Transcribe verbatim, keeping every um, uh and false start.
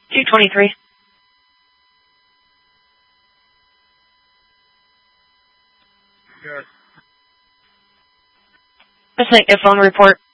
two twenty-three. Good. Just make a phone report.